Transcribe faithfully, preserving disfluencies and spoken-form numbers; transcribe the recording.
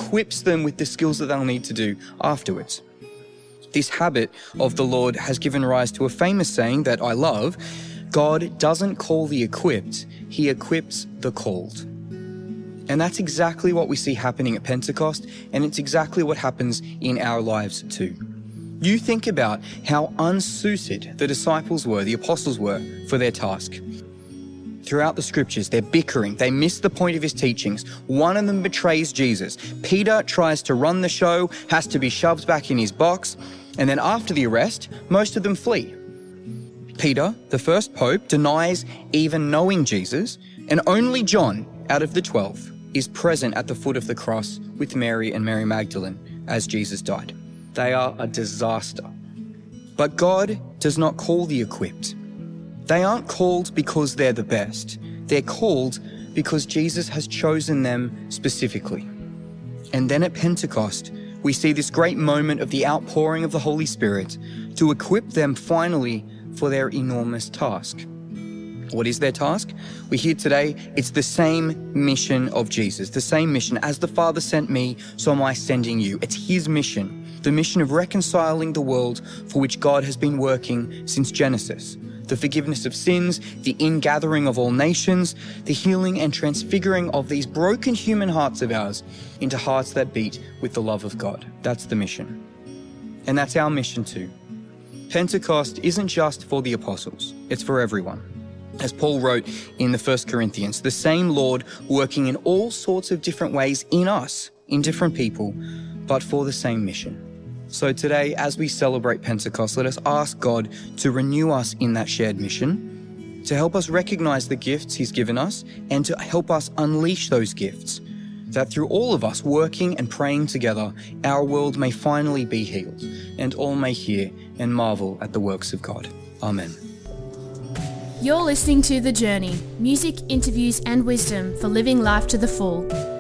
equips them with the skills that they'll need to do afterwards. This habit of the Lord has given rise to a famous saying that I love: God doesn't call the equipped, he equips the called. And that's exactly what we see happening at Pentecost, and it's exactly what happens in our lives too. You think about how unsuited the disciples were, the apostles were, for their task. Throughout the scriptures, they're bickering. They miss the point of his teachings. One of them betrays Jesus. Peter tries to run the show, has to be shoved back in his box. And then after the arrest, most of them flee. Peter, the first pope, denies even knowing Jesus. And only John, out of the twelve, is present at the foot of the cross with Mary and Mary Magdalene as Jesus died. They are a disaster. But God does not call the equipped. They aren't called because they're the best. They're called because Jesus has chosen them specifically. And then at Pentecost, we see this great moment of the outpouring of the Holy Spirit to equip them finally for their enormous task. What is their task? We hear today it's the same mission of Jesus, the same mission. As the Father sent me, so am I sending you. It's his mission, the mission of reconciling the world for which God has been working since Genesis. The forgiveness of sins, the ingathering of all nations, the healing and transfiguring of these broken human hearts of ours into hearts that beat with the love of God. That's the mission. And that's our mission too. Pentecost isn't just for the apostles, it's for everyone. As Paul wrote in the First Corinthians, the same Lord working in all sorts of different ways in us, in different people, but for the same mission. So today, as we celebrate Pentecost, let us ask God to renew us in that shared mission, to help us recognize the gifts he's given us, and to help us unleash those gifts, that through all of us working and praying together, our world may finally be healed, and all may hear and marvel at the works of God. Amen. You're listening to The Journey, music, interviews and wisdom for living life to the full.